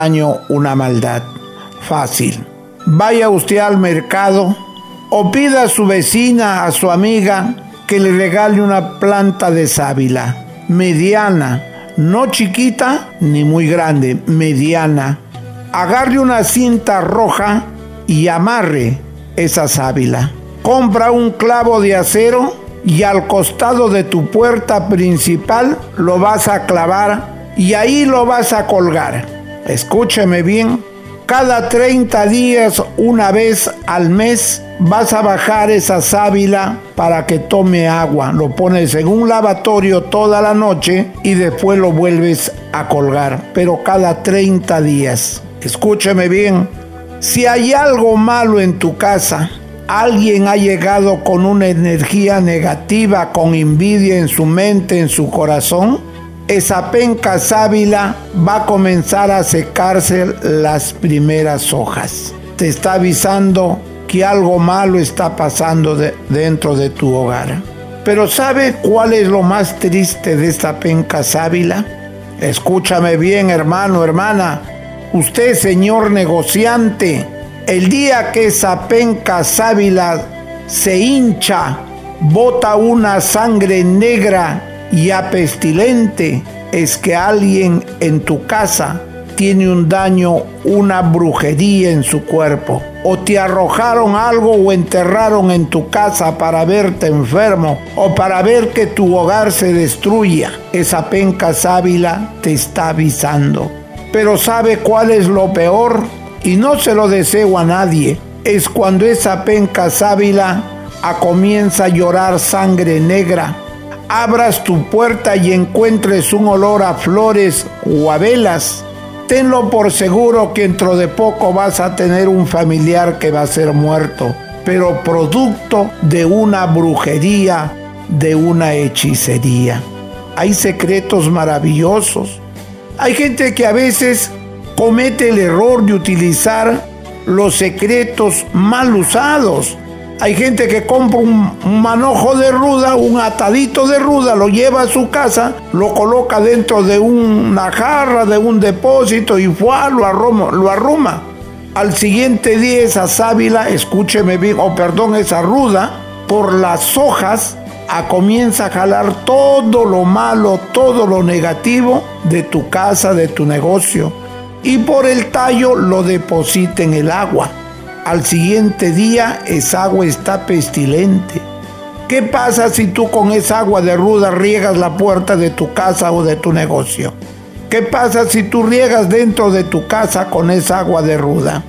daño, una maldad. Fácil. Vaya usted al mercado o pida a su vecina, a su amiga, que le regale una planta de sábila, mediana, no chiquita ni muy grande, mediana. Agarre una cinta roja y amarre esa sábila. Compra un clavo de acero y al costado de tu puerta principal lo vas a clavar y ahí lo vas a colgar. Escúcheme bien. Cada 30 días, una vez al mes, vas a bajar esa sábila para que tome agua. Lo pones en un lavatorio toda la noche y después lo vuelves a colgar. Pero cada 30 días. Escúcheme bien. Si hay algo malo en tu casa, alguien ha llegado con una energía negativa, con envidia en su mente, en su corazón, esa penca sábila va a comenzar a secarse las primeras hojas. Te está avisando que algo malo está pasando dentro de tu hogar. Pero ¿sabe cuál es lo más triste de esta penca sábila? Escúchame bien, hermano, hermana. Usted, señor negociante, el día que esa penca sábila se hincha, bota una sangre negra y pestilente, es que alguien en tu casa tiene un daño, una brujería en su cuerpo, o te arrojaron algo o enterraron en tu casa para verte enfermo o para ver que tu hogar se destruya. Esa penca sábila te está avisando. Pero ¿sabe cuál es lo peor? Y no se lo deseo a nadie. Es cuando esa penca sábila comienza a llorar sangre negra. Abras tu puerta y encuentres un olor a flores o a velas. Tenlo por seguro que dentro de poco vas a tener un familiar que va a ser muerto, pero producto de una brujería, de una hechicería. Hay secretos maravillosos. Hay gente que a veces comete el error de utilizar los secretos mal usados. Hay gente que compra un manojo de ruda, un atadito de ruda, lo lleva a su casa, lo coloca dentro de una jarra, de un depósito y lo arruma. Al siguiente día esa sábila, escúcheme bien, esa ruda, por las hojas, comienza a jalar todo lo malo, todo lo negativo de tu casa, de tu negocio. Y por el tallo lo deposita en el agua. Al siguiente día esa agua está pestilente. ¿Qué pasa si tú con esa agua de ruda riegas la puerta de tu casa o de tu negocio? ¿Qué pasa si tú riegas dentro de tu casa con esa agua de ruda?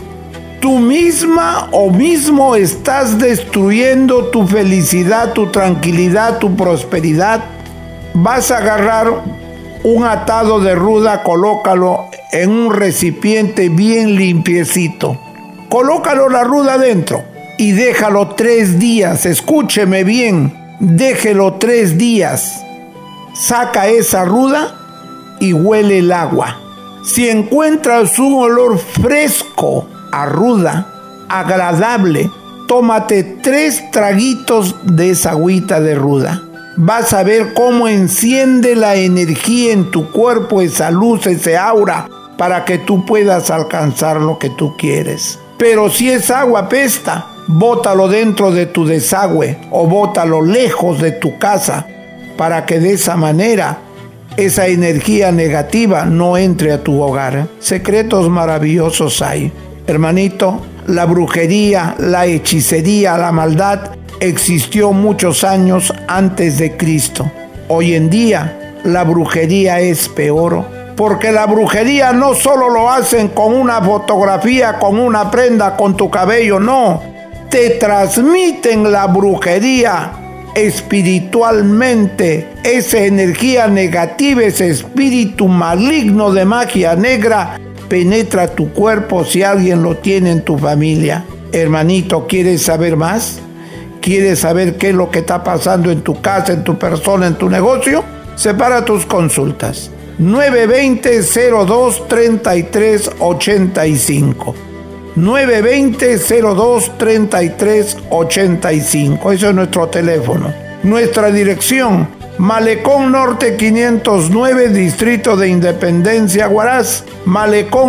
Tú misma o mismo estás destruyendo tu felicidad, tu tranquilidad, tu prosperidad. Vas a agarrar un atado de ruda, colócalo en un recipiente bien limpiecito. Colócalo la ruda adentro y déjalo 3 días. Escúcheme bien, déjelo 3 días. Saca esa ruda y huele el agua. Si encuentras un olor fresco a ruda, agradable, tómate 3 traguitos de esa agüita de ruda. Vas a ver cómo enciende la energía en tu cuerpo, esa luz, ese aura, para que tú puedas alcanzar lo que tú quieres. Pero si esa agua apesta, bótalo dentro de tu desagüe o bótalo lejos de tu casa para que de esa manera esa energía negativa no entre a tu hogar. Secretos maravillosos hay. Hermanito, la brujería, la hechicería, la maldad existió muchos años antes de Cristo. Hoy en día la brujería es peor. Porque la brujería no solo lo hacen con una fotografía, con una prenda, con tu cabello, no. Te transmiten la brujería espiritualmente. Esa energía negativa, ese espíritu maligno de magia negra, penetra tu cuerpo si alguien lo tiene en tu familia. Hermanito, ¿quieres saber más? ¿Quieres saber qué es lo que está pasando en tu casa, en tu persona, en tu negocio? Separa tus consultas. 920-02-3385. 920-02-3385. Ese es nuestro teléfono. Nuestra dirección, Malecón Norte 509, Distrito de Independencia, Huaraz. Malecón